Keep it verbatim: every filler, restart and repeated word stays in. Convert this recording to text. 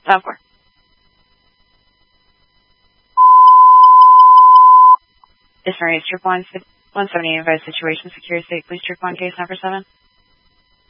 Top four. This is Maria, Trip one seventy-eight, Advice Situation Security State Police, Trip one, case number seven.